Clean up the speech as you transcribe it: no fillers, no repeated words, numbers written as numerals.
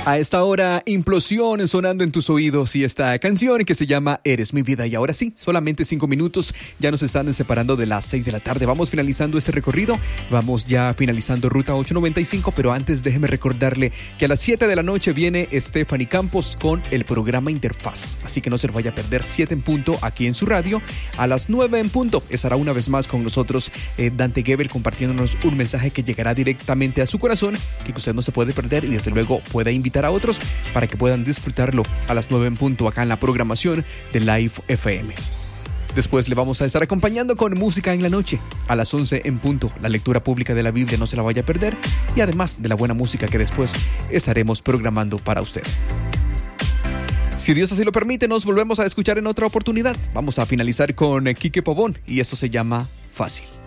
A esta hora, Implosión sonando en tus oídos y esta canción que se llama Eres mi vida. Y ahora sí, solamente 5 minutos ya nos están separando de las 6 de la tarde. Vamos finalizando ese recorrido, vamos ya finalizando Ruta 895, pero antes déjeme recordarle que a las 7 de la noche viene Stephanie Campos con el programa Interfaz. Así que no se lo vaya a perder, 7 en punto aquí en su radio. A las 9 en punto estará una vez más con nosotros Dante Gebel compartiéndonos un mensaje que llegará directamente a su corazón y que usted no se puede perder y desde luego puede invitar a otros para que puedan disfrutarlo a las 9 en punto acá en la programación de Live FM. Después le vamos a estar acompañando con música en la noche a las 11 en punto. La lectura pública de la Biblia no se la vaya a perder y además de la buena música que después estaremos programando para usted. Si Dios así lo permite, nos volvemos a escuchar en otra oportunidad. Vamos a finalizar con Quique Pavón y esto se llama Fácil.